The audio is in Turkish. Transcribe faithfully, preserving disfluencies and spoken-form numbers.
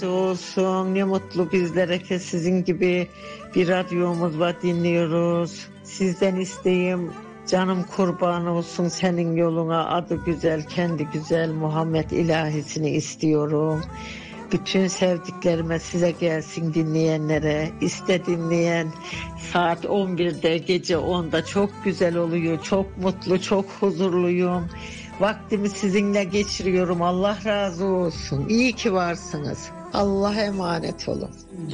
Olsun, ne mutlu bizlere ki sizin gibi bir radyomuz var, dinliyoruz. Sizden isteğim, canım kurban olsun senin yoluna, adı güzel, kendi güzel Muhammed ilahisini istiyorum. Bütün sevdiklerime, size gelsin, dinleyenlere. İste dinleyen, saat on birde, gece onda çok güzel oluyor. Çok mutlu, çok huzurluyum. Vaktimi sizinle geçiriyorum. Allah razı olsun. İyi ki varsınız. Allah'a emanet olun.